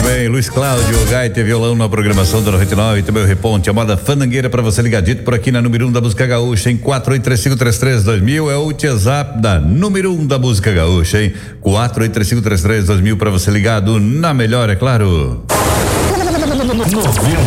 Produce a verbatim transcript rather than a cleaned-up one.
bem, Luiz Cláudio, Gaita e violão na programação da noventa e nove, também o Reponte, a moda fandangueira pra você ligadito por aqui na número um da música gaúcha, em quatro oito três cinco três três dois mil, é o WhatsApp da número um da música gaúcha, hein? quatro oito três cinco três três dois mil pra você ligado na melhor, é claro.